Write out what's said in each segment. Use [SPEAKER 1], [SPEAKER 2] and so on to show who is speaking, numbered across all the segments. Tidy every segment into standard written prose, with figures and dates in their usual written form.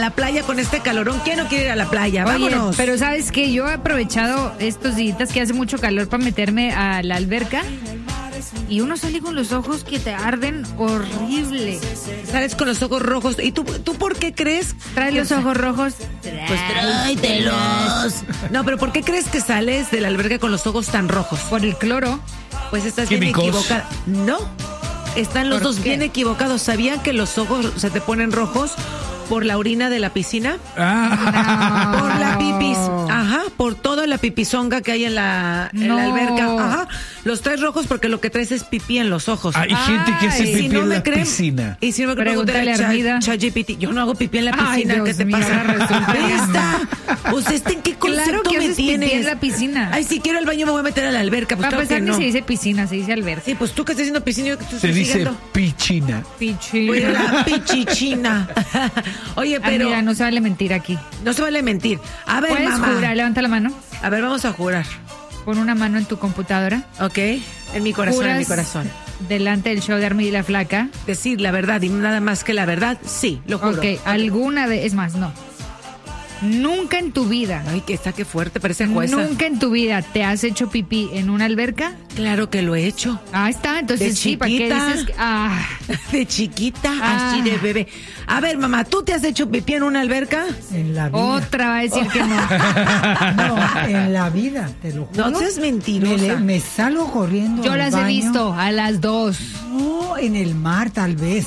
[SPEAKER 1] la playa con este calorón. ¿Quién no quiere ir a la playa?
[SPEAKER 2] Oye,
[SPEAKER 1] Vámonos.
[SPEAKER 2] pero ¿sabes qué? Yo he aprovechado estos días que hace mucho calor para meterme a la alberca y uno sale con los ojos que te arden horrible.
[SPEAKER 1] Sales con los ojos rojos. ¿Y tú por qué crees?
[SPEAKER 2] Trae los ojos rojos.
[SPEAKER 1] Pues tráetelos. No, pero ¿por qué crees que sales de la alberca con los ojos tan rojos?
[SPEAKER 2] Por el cloro.
[SPEAKER 1] Pues estás bien
[SPEAKER 3] Químicos.
[SPEAKER 1] equivocada. No, están los
[SPEAKER 2] ¿Por
[SPEAKER 1] dos
[SPEAKER 2] qué?
[SPEAKER 1] bien equivocados. ¿Sabían que los ojos se te ponen rojos por la orina de la piscina?
[SPEAKER 3] Ah,
[SPEAKER 1] Por la pipis. Ajá, por toda la pipisonga que hay en la
[SPEAKER 2] No.
[SPEAKER 1] alberca. Ajá, los traes rojos porque lo que traes es pipí en los ojos.
[SPEAKER 3] hay gente que hace
[SPEAKER 2] Ay,
[SPEAKER 3] pipí
[SPEAKER 1] si no
[SPEAKER 3] en
[SPEAKER 1] me
[SPEAKER 3] la
[SPEAKER 1] creen,
[SPEAKER 3] piscina.
[SPEAKER 1] y si no me creen,
[SPEAKER 2] Pregúntale
[SPEAKER 1] pregúntale
[SPEAKER 2] a Armida.
[SPEAKER 1] ChatGPT. Yo no hago pipí en la
[SPEAKER 2] Ay,
[SPEAKER 1] piscina.
[SPEAKER 2] Dios
[SPEAKER 1] ¿Qué te
[SPEAKER 2] mío,
[SPEAKER 1] pasa?
[SPEAKER 2] ahora resulta que
[SPEAKER 1] Ahí
[SPEAKER 2] no.
[SPEAKER 1] está. ¿Usted en qué concepto
[SPEAKER 2] Claro que
[SPEAKER 1] me
[SPEAKER 2] haces pipí
[SPEAKER 1] tienes?
[SPEAKER 2] en la piscina.
[SPEAKER 1] Ay, si quiero al baño me voy a meter a la alberca. Pues
[SPEAKER 2] Para
[SPEAKER 1] claro que
[SPEAKER 2] empezar,
[SPEAKER 1] no.
[SPEAKER 2] ni se dice piscina, se dice alberca.
[SPEAKER 1] Sí, pues tú que estás diciendo piscina, yo que tú
[SPEAKER 3] Se
[SPEAKER 1] estás
[SPEAKER 3] dice
[SPEAKER 1] siguiendo.
[SPEAKER 3] pichina.
[SPEAKER 1] Voy a la pichichina. Oye, pero
[SPEAKER 2] Mira, no se vale mentir aquí.
[SPEAKER 1] no se vale mentir. A ver,
[SPEAKER 2] ¿Puedes
[SPEAKER 1] mamá.
[SPEAKER 2] jurar? Levanta la mano.
[SPEAKER 1] A ver, vamos a jurar.
[SPEAKER 2] Pon una mano en tu computadora.
[SPEAKER 1] ¿Ok? En mi corazón, en mi corazón.
[SPEAKER 2] Delante del show de Armida y la Flaca.
[SPEAKER 1] Decir la verdad y nada más que la verdad, sí, lo juro.
[SPEAKER 2] Ok, alguna vez, es más, no. Nunca en tu vida,
[SPEAKER 1] Ay, que está que fuerte, parece jueza.
[SPEAKER 2] nunca en tu vida te has hecho pipí en una alberca.
[SPEAKER 1] Claro que lo he hecho.
[SPEAKER 2] Ahí está, entonces
[SPEAKER 1] De
[SPEAKER 2] sí, ¿para qué
[SPEAKER 1] chiquita.
[SPEAKER 2] dices que,
[SPEAKER 1] De chiquita,
[SPEAKER 2] Ah.
[SPEAKER 1] así de bebé. A ver, mamá, ¿tú te has hecho pipí en una alberca?
[SPEAKER 4] En la vida.
[SPEAKER 2] otra va a decir que no?
[SPEAKER 4] No, en la vida, te lo juro.
[SPEAKER 1] No seas mentirosa.
[SPEAKER 4] Me salgo corriendo.
[SPEAKER 2] Yo
[SPEAKER 4] al
[SPEAKER 2] las he
[SPEAKER 4] baño.
[SPEAKER 2] visto a las 2.
[SPEAKER 4] No, en el mar, tal vez.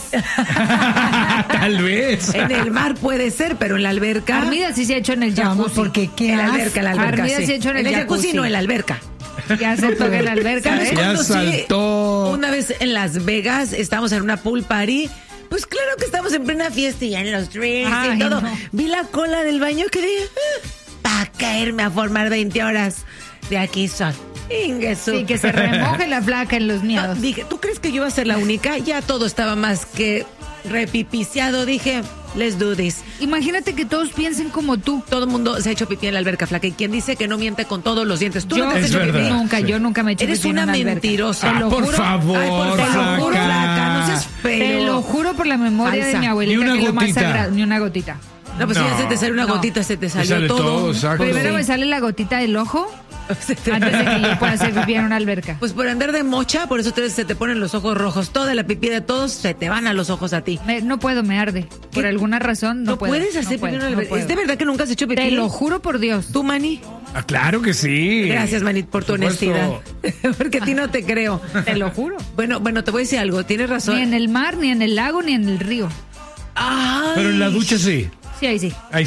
[SPEAKER 3] Tal vez.
[SPEAKER 1] En el mar puede ser, pero en la alberca.
[SPEAKER 2] Armida sí se ha hecho en el
[SPEAKER 4] Vamos,
[SPEAKER 2] jacuzzi.
[SPEAKER 4] porque qué
[SPEAKER 1] En la
[SPEAKER 4] asco.
[SPEAKER 1] alberca, en la alberca.
[SPEAKER 2] Armida
[SPEAKER 1] sí.
[SPEAKER 2] se ha hecho en el
[SPEAKER 1] jacuzzi,
[SPEAKER 2] jacuzzi.
[SPEAKER 1] no en la alberca.
[SPEAKER 2] Ya se toca en la alberca,
[SPEAKER 1] ¿Sabes
[SPEAKER 2] ¿eh?
[SPEAKER 3] Ya
[SPEAKER 1] cuándo sí?
[SPEAKER 3] saltó.
[SPEAKER 1] Una vez en Las Vegas estábamos en una pool party. Pues claro que estábamos en plena fiesta y ya en los drinks
[SPEAKER 2] Ay,
[SPEAKER 1] y todo.
[SPEAKER 2] no.
[SPEAKER 1] Vi la cola del baño que dije, para caerme a formar 20 horas. De aquí son. Ingesu.
[SPEAKER 2] Sí, que se remoje la Flaca en los
[SPEAKER 1] No,
[SPEAKER 2] miados.
[SPEAKER 1] dije, ¿tú crees que yo iba a ser la única? Ya todo estaba más que repipiciado. Dije, let's do this.
[SPEAKER 2] Imagínate que todos piensen como tú.
[SPEAKER 1] Todo el mundo se ha hecho pipí en la alberca, Flaca. Y quien dice que no miente con todos los dientes. Tú
[SPEAKER 2] Yo
[SPEAKER 1] no te has
[SPEAKER 3] Es
[SPEAKER 1] hecho
[SPEAKER 3] verdad.
[SPEAKER 1] pipí.
[SPEAKER 2] nunca,
[SPEAKER 3] Sí.
[SPEAKER 2] yo nunca me he hecho
[SPEAKER 1] Eres
[SPEAKER 2] pipí en
[SPEAKER 1] una
[SPEAKER 2] alberca.
[SPEAKER 1] mentirosa.
[SPEAKER 2] Te lo
[SPEAKER 3] por
[SPEAKER 2] juro.
[SPEAKER 3] favor,
[SPEAKER 1] Ay, por
[SPEAKER 2] Te lo juro,
[SPEAKER 3] Flaca.
[SPEAKER 1] Flaca, no seas feo.
[SPEAKER 2] Te lo juro por la memoria
[SPEAKER 1] Falsa.
[SPEAKER 2] de mi abuelita,
[SPEAKER 3] Ni una
[SPEAKER 2] que es lo más
[SPEAKER 3] gotita.
[SPEAKER 2] sagrado. Ni una gotita.
[SPEAKER 1] No, pues si ya
[SPEAKER 3] No.
[SPEAKER 1] se te sale una
[SPEAKER 2] No.
[SPEAKER 1] gotita, se te salió
[SPEAKER 3] sale
[SPEAKER 1] todo.
[SPEAKER 3] todo, exacto.
[SPEAKER 2] Primero
[SPEAKER 1] Sí.
[SPEAKER 2] me sale la gotita del ojo
[SPEAKER 1] Se te-
[SPEAKER 2] antes de que yo pueda hacer pipí en una alberca.
[SPEAKER 1] Pues por andar de mocha, por eso se te ponen los ojos rojos. Toda la pipí de todos se te van a los ojos a ti.
[SPEAKER 2] No puedo, me arde. Por
[SPEAKER 1] ¿Qué?
[SPEAKER 2] alguna razón no puedo.
[SPEAKER 1] puedes hacer
[SPEAKER 2] no
[SPEAKER 1] pipí
[SPEAKER 2] puedo,
[SPEAKER 1] en una
[SPEAKER 2] no
[SPEAKER 1] alberca.
[SPEAKER 2] puedo.
[SPEAKER 1] ¿Es de verdad que nunca has hecho pipí?
[SPEAKER 2] Te lo juro por Dios.
[SPEAKER 1] ¿Tú, Manny?
[SPEAKER 3] Ah, claro que sí.
[SPEAKER 1] Gracias, Manny, por tu
[SPEAKER 3] Por supuesto.
[SPEAKER 1] honestidad. Porque a ti no te creo.
[SPEAKER 2] Te lo juro.
[SPEAKER 1] Bueno, te voy a decir algo. Tienes razón.
[SPEAKER 2] Ni en el mar, ni en el lago, ni en el río.
[SPEAKER 1] Ay.
[SPEAKER 3] Pero en la ducha sí.
[SPEAKER 2] Sí, ahí sí.
[SPEAKER 3] Ahí sí.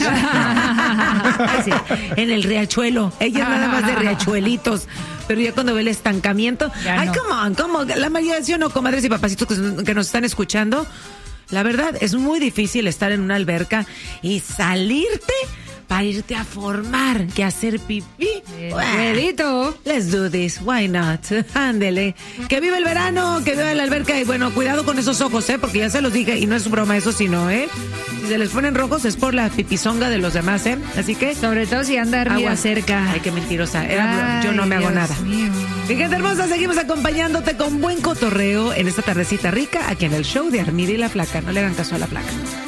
[SPEAKER 2] Ahí sí.
[SPEAKER 1] En el riachuelo. Ella es nada más de riachuelitos. Pero ya cuando ve el estancamiento.
[SPEAKER 2] Ya
[SPEAKER 1] Ay,
[SPEAKER 2] no.
[SPEAKER 1] come on. La mayoría, ¿sí o no, comadres y papacitos que nos están escuchando? La verdad, es muy difícil estar en una alberca y salirte para irte a formar que hacer pipí.
[SPEAKER 2] Ruedito.
[SPEAKER 1] Let's do this, why not? Ándele. Que viva el verano, que viva la alberca y bueno, cuidado con esos ojos, porque ya se los dije y no es broma eso, sino, si se les ponen rojos es por la pipizonga de los demás, Así que
[SPEAKER 2] Sobre todo si anda Armida
[SPEAKER 1] agua.
[SPEAKER 2] cerca.
[SPEAKER 1] Ay, qué mentirosa. Yo no me hago
[SPEAKER 2] Dios
[SPEAKER 1] nada.
[SPEAKER 2] mío.
[SPEAKER 1] Mi gente hermosa, seguimos acompañándote con buen cotorreo en esta tardecita rica aquí en el show de Armida y la Flaca. No le hagan caso a la Flaca.